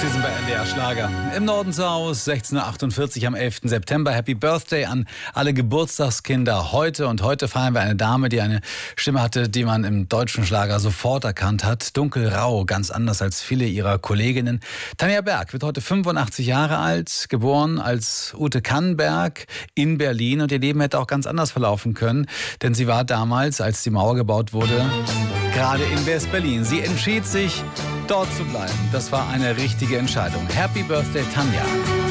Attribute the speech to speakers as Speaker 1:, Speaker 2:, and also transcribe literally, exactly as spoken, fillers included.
Speaker 1: Sie sind bei N D R Schlager. Im Norden zu Hause, sechzehn Uhr achtundvierzig am elften September. Happy Birthday an alle Geburtstagskinder heute. Und heute feiern wir eine Dame, die eine Stimme hatte, die man im deutschen Schlager sofort erkannt hat. Dunkelrau, ganz anders als viele ihrer Kolleginnen. Tanja Berg wird heute fünfundachtzig Jahre alt, geboren als Ute Kannberg in Berlin. Und ihr Leben hätte auch ganz anders verlaufen können. Denn sie war damals, als die Mauer gebaut wurde, gerade in West-Berlin. Sie entschied sich, dort zu bleiben. Das war eine richtige Entscheidung. Happy Birthday, Tanja.